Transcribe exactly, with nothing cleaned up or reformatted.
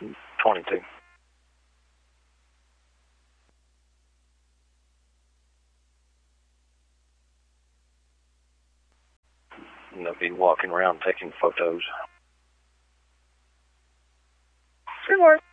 twenty-two. And they'll be walking around taking photos. Report.